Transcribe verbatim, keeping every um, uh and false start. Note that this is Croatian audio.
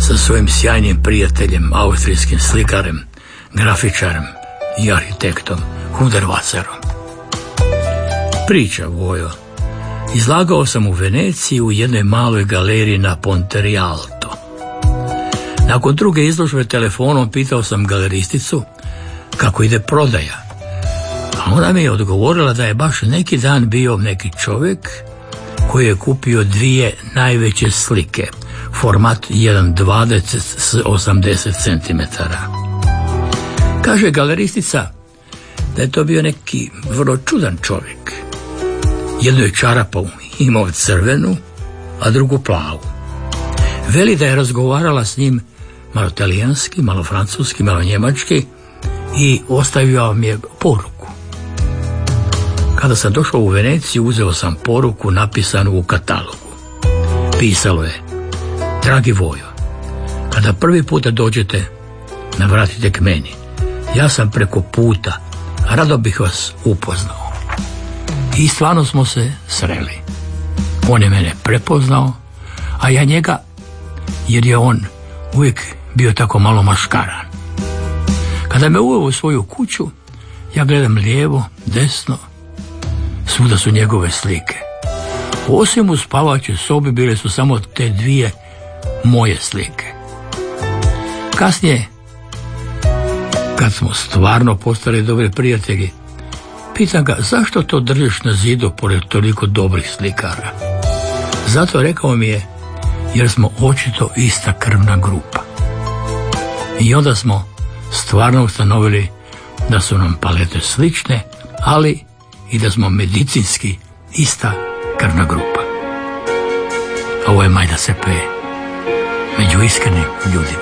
sa svojim sjajnim prijateljem, austrijskim slikarem, grafičarem i arhitektom Hundertwasserom. Priča, Vojo. Izlagao sam u Veneciji u jednoj maloj galeriji na Ponte Rialto. Nakon druge izložbe telefonom pitao sam galeristicu kako ide prodaja. A ona mi je odgovorila da je baš neki dan bio neki čovjek koji je kupio dvije najveće slike, format jedan dvadeset s osamdeset centimetara. Kaže galeristica da je to bio neki vrlo čudan čovjek. Jednu je čarapu imao crvenu, a drugu plavu. Veli da je razgovarala s njim malo talijanski, malo francuski, malo njemački i ostavio mi je poruku. Kada sam došao u Veneciju, uzeo sam poruku napisanu u katalogu. Pisalo je: dragi Vojo, kada prvi puta dođete, navratite k meni. Ja sam preko puta, rado bih vas upoznao. I stvarno smo se sreli. On je mene prepoznao, a ja njega, jer je on uvijek bio tako malo maškaran. Kada me uveo u svoju kuću, ja gledam lijevo, desno, svuda su njegove slike. Osim u spavaćoj sobi bile su samo te dvije moje slike. Kasnije, kad smo stvarno postali dobri prijatelji, pitam ga zašto to držiš na zidu pored toliko dobrih slikara. Zato rekao mi je, jer smo očito ista krvna grupa. I onda smo stvarno ustanovili da su nam palete slične, ali i da smo medicinski ista krvna grupa. Ovo je Majda Sepe, među iskrenim ljudima.